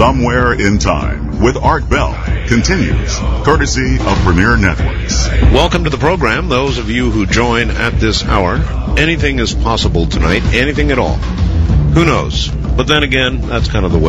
Somewhere in Time with Art Bell continues, courtesy of Premier Networks. Welcome to the program, those of you who join at this hour. Anything is possible tonight, anything at all. Who knows? But then again, that's kind of the way